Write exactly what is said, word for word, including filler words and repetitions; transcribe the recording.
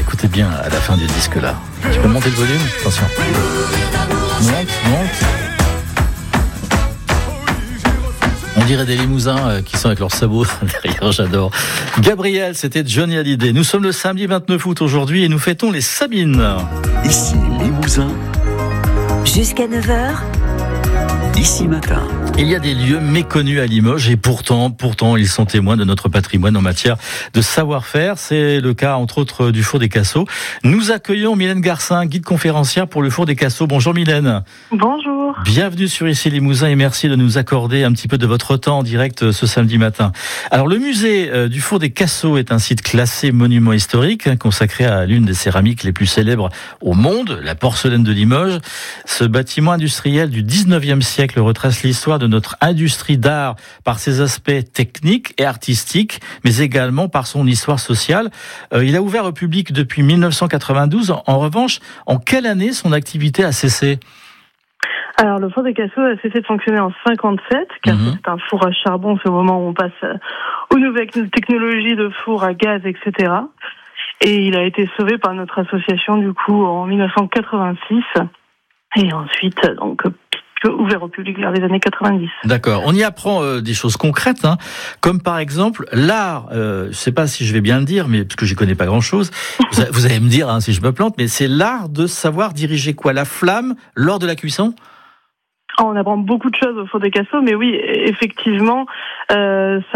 écoutez bien à la fin du disque là. Tu peux monter le volume ? Attention. Monte, monte. On dirait des limousins qui sont avec leurs sabots derrière, j'adore. Gabriel, c'était Johnny Hallyday. Nous sommes le samedi vingt-neuf août aujourd'hui et nous fêtons les Sabines. Ici Limousin. Jusqu'à neuf heures. Ici Matin. Il y a des lieux méconnus à Limoges et pourtant, pourtant, ils sont témoins de notre patrimoine en matière de savoir-faire. C'est le cas, entre autres, du Four des Cassots. Nous accueillons Mylène Garcin, guide conférencière pour le Four des Cassots. Bonjour Mylène. Bonjour. Bienvenue sur Ici Limousin et merci de nous accorder un petit peu de votre temps en direct ce samedi matin. Alors, le musée du Four des Cassots est un site classé monument historique, consacré à l'une des céramiques les plus célèbres au monde, la porcelaine de Limoges. Ce bâtiment industriel du dix-neuvième siècle retrace l'histoire de notre industrie d'art par ses aspects techniques et artistiques, mais également par son histoire sociale. Euh, il a ouvert au public depuis dix-neuf cent quatre-vingt-douze. En, en revanche, en quelle année son activité a cessé ? Alors, le four des Cassots a cessé de fonctionner en cinquante-sept, car Mmh. c'est un four à charbon, c'est au moment où on passe aux nouvelles technologies de four à gaz, et cetera. Et il a été sauvé par notre association, du coup, en dix-neuf cent quatre-vingt-six. Et ensuite, donc, ouvert au public vers les années quatre-vingt-dix. D'accord. On y apprend euh, des choses concrètes, hein, comme par exemple l'art. Euh, je ne sais pas si je vais bien le dire, mais parce que j'y connais pas grand-chose. Vous, vous allez me dire hein, si je me plante, mais c'est l'art de savoir diriger quoi ? La flamme lors de la cuisson ? On apprend beaucoup de choses au four des Cassots, mais oui, effectivement, euh, ça